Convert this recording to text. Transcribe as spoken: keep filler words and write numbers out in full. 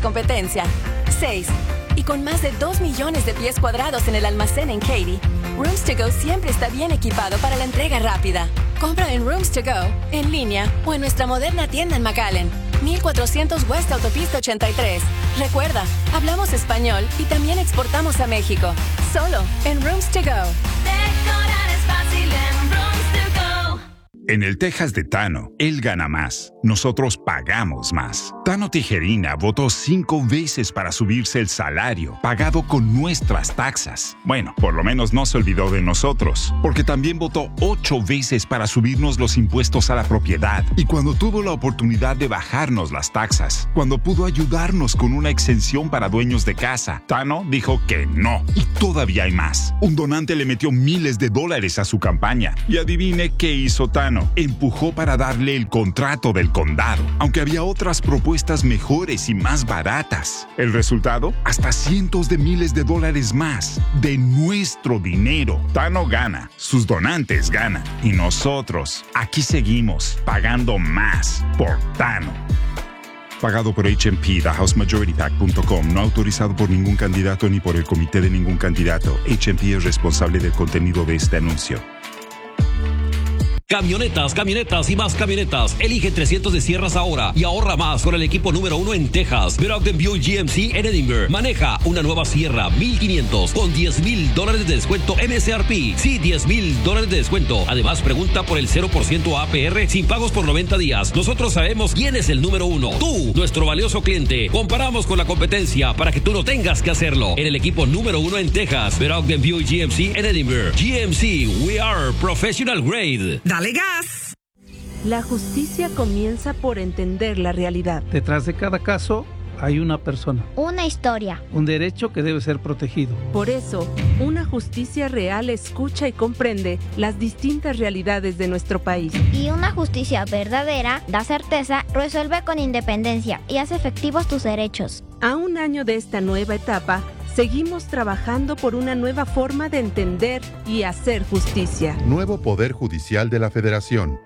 competencia. seis. Y con más de dos millones de pies cuadrados en el almacén en Katy, Rooms to Go siempre está bien equipado para la entrega rápida. Compra en Rooms to Go, en línea o en nuestra moderna tienda en McAllen, mil cuatrocientos West Autopista ochenta y tres. Recuerda, hablamos español y también exportamos a México. Solo en Rooms to Go. Decorar es fácil en Rooms to Go. En el Texas de Tano, él gana más. Nosotros pagamos más. Tano Tijerina votó cinco veces para subirse el salario, pagado con nuestras taxas. Bueno, por lo menos no se olvidó de nosotros, porque también votó ocho veces para subirnos los impuestos a la propiedad. Y cuando tuvo la oportunidad de bajarnos las taxas, cuando pudo ayudarnos con una exención para dueños de casa, Tano dijo que no. Y todavía hay más. Un donante le metió miles de dólares a su campaña. Y adivine qué hizo Tano. Empujó para darle el contrato del condado, aunque había otras propuestas mejores y más baratas. El resultado, hasta cientos de miles de dólares más de nuestro dinero. Tano gana, sus donantes ganan y nosotros aquí seguimos pagando más por Tano. Pagado por H M P, the house majority pac punto com, no autorizado por ningún candidato ni por el comité de ningún candidato. H M P es responsable del contenido de este anuncio. Camionetas, camionetas y más camionetas. Elige trescientos de Sierras ahora y ahorra más con el equipo número uno en Texas. Ver Ogden Buick G M C en Edinburgh. Maneja una nueva Sierra mil quinientos con diez mil dólares de descuento M S R P. Sí, diez mil dólares de descuento. Además, pregunta por el cero por ciento A P R sin pagos por noventa días. Nosotros sabemos quién es el número uno. Tú, nuestro valioso cliente. Comparamos con la competencia para que tú no tengas que hacerlo. En el equipo número uno en Texas. Ver Ogden Buick G M C en Edinburgh. G M C, we are professional grade. ¡Dale gas! La justicia comienza por entender la realidad. Detrás de cada caso hay una persona. Una historia. Un derecho que debe ser protegido. Por eso, una justicia real escucha y comprende las distintas realidades de nuestro país. Y una justicia verdadera da certeza, resuelve con independencia y hace efectivos tus derechos. A un año de esta nueva etapa, seguimos trabajando por una nueva forma de entender y hacer justicia. Nuevo Poder Judicial de la Federación.